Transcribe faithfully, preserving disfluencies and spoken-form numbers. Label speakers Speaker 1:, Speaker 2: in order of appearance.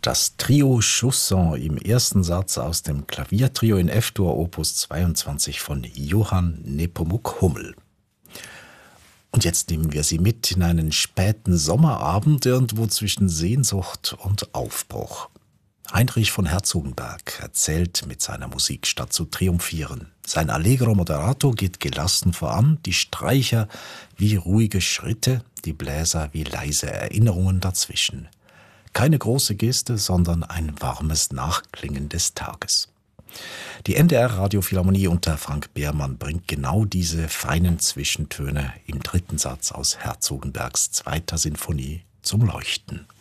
Speaker 1: Das Trio Chausson im ersten Satz aus dem Klaviertrio in F-Dur Opus zweiundzwanzig von Johann Nepomuk Hummel. Und jetzt nehmen wir Sie mit in einen späten Sommerabend irgendwo zwischen Sehnsucht und Aufbruch. Heinrich von Herzogenberg erzählt mit seiner Musik statt zu triumphieren. Sein Allegro moderato geht gelassen voran, die Streicher wie ruhige Schritte, die Bläser wie leise Erinnerungen dazwischen. Keine große Geste, sondern ein warmes Nachklingen des Tages. Die N D R-Radiophilharmonie unter Frank Behrmann bringt genau diese feinen Zwischentöne im dritten Satz aus Herzogenbergs zweiter Sinfonie zum Leuchten.